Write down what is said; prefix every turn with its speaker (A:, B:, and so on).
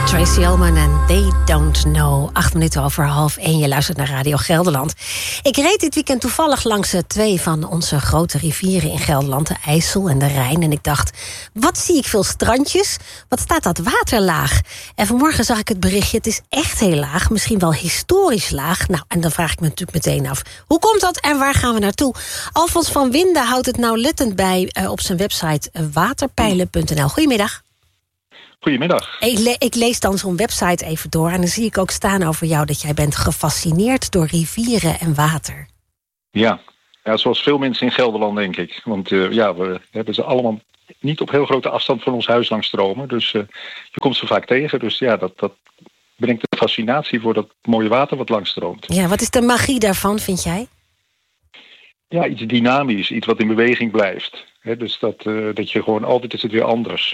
A: Tracy Ullman en They Don't Know. 1:08. Je luistert naar Radio Gelderland. Ik reed dit weekend toevallig langs 2 van onze grote rivieren in Gelderland, de IJssel en de Rijn. En ik dacht, wat zie ik veel strandjes? Wat staat dat water laag? En vanmorgen zag ik het berichtje, het is echt heel laag. Misschien wel historisch laag. Nou, en dan vraag ik me natuurlijk meteen af, hoe komt dat en waar gaan we naartoe? Alfons van Winden houdt het nauwlettend bij op zijn website waterpeilen.nl. Goedemiddag.
B: Goedemiddag.
A: Ik lees dan zo'n website even door en dan zie ik ook staan over jou dat jij bent gefascineerd door rivieren en water.
B: Ja, zoals veel mensen in Gelderland, denk ik. Want we hebben ze allemaal niet op heel grote afstand van ons huis langs stromen. Dus je komt ze vaak tegen. Dus ja, dat brengt de fascinatie voor dat mooie water wat langs stroomt.
A: Ja, wat is de magie daarvan, vind jij?
B: Ja, iets dynamisch, iets wat in beweging blijft. Dus dat je gewoon altijd is het weer anders.